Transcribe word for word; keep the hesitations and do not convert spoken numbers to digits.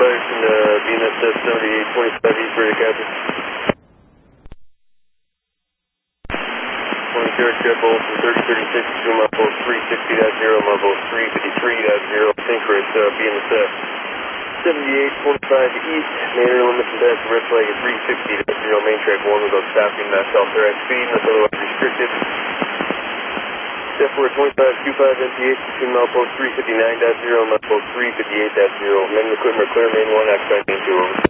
Patterson, uh, B N S F seventy-eight twenty-five East, ready to capture. twenty-third, Jeff Olson, thirty thirty-six, two Marble three sixty point zero, Marble three fifty-three point zero, Synchronous, uh, B N S F seventy-eight twenty-five East, main limits and pass, red flag at three sixty point zero, main track one, we'll go stopping, uh, south direct speed, that's otherwise restricted. Step four twenty-five twenty-five M P H between milepost three fifty-nine point zero and milepost three fifty-eight point zero. Men and equipment are clear, main one, occupy main two, over.